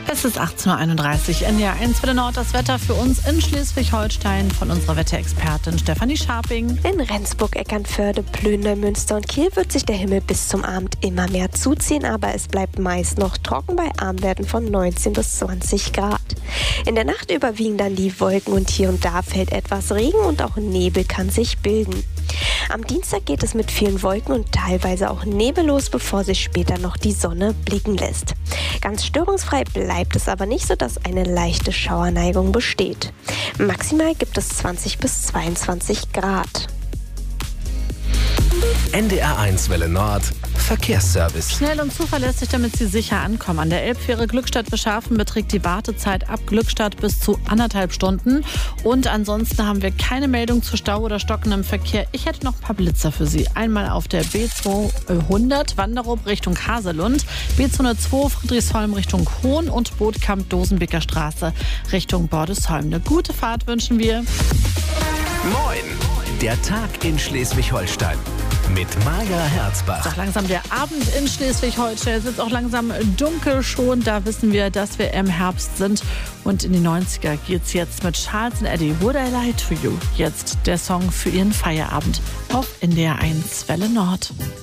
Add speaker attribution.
Speaker 1: Es ist 18.31 Uhr. NDR 1 Welle Nord, das Wetter für uns in Schleswig-Holstein von unserer Wetterexpertin Stefanie Scharping.
Speaker 2: In Rendsburg, Eckernförde, Plön, Münster und Kiel wird sich der Himmel bis zum Abend immer mehr zuziehen, aber es bleibt meist noch trocken bei Abendwerten von 19 bis 20 Grad. In der Nacht überwiegen dann die Wolken und hier und da fällt etwas Regen und auch Nebel kann sich bilden. Am Dienstag geht es mit vielen Wolken und teilweise auch Nebel los, bevor sich später noch die Sonne blicken lässt. Ganz störungsfrei bleibt es aber nicht, sodass eine leichte Schauerneigung besteht. Maximal gibt es 20 bis 22 Grad.
Speaker 3: NDR 1 Welle Nord Verkehrsservice.
Speaker 1: Schnell und zuverlässig, damit Sie sicher ankommen. An der Elbfähre Glückstadt-Beschafen beträgt die Wartezeit ab Glückstadt bis zu 1,5 Stunden. Und ansonsten haben wir keine Meldung zu Stau oder stockendem Verkehr. Ich hätte noch ein paar Blitzer für Sie. Einmal auf der B200 Wanderup Richtung Haselund, B202 Friedrichsholm Richtung Hohn und Bootkamp-Dosenbeker Straße Richtung Bordesholm. Eine gute Fahrt wünschen wir.
Speaker 3: Moin! Der Tag in Schleswig-Holstein. Mit Maja Herzbach.
Speaker 1: Es ist auch langsam der Abend in Schleswig-Holstein. Es ist auch langsam dunkel schon. Da wissen wir, dass wir im Herbst sind. Und in die 90er geht's jetzt mit Charles und Eddie. Would I Lie to You? Jetzt der Song für Ihren Feierabend auf NDR 1 Welle Nord.